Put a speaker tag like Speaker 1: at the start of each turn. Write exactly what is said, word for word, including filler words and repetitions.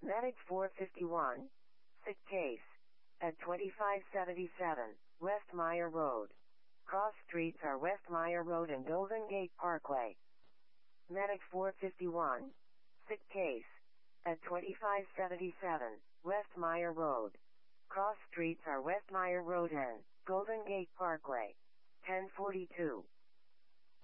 Speaker 1: Medic four fifty-one. Sick case. At twenty-five seventy-seven, West Meyer Road. Cross streets are West Meyer Road and Golden Gate Parkway. Medic four fifty-one. Sick case. At twenty-five seventy-seven, West Meyer Road. Cross streets are West Meyer Road and Golden Gate Parkway. ten forty-two.